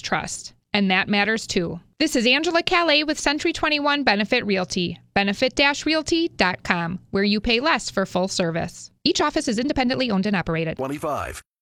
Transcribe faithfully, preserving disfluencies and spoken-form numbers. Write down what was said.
trust. And that matters too. This is Angela Calais with Century twenty-one Benefit Realty, benefit dash realty dot com, where you pay less for full service. Each office is independently owned and operated. twenty-five.